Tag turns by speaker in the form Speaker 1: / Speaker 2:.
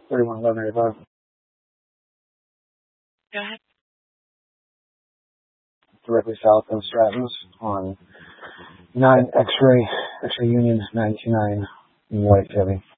Speaker 1: 311185.
Speaker 2: Go ahead.
Speaker 1: Directly south of Stratton's on 9 X-ray Union 929 in White Chevy.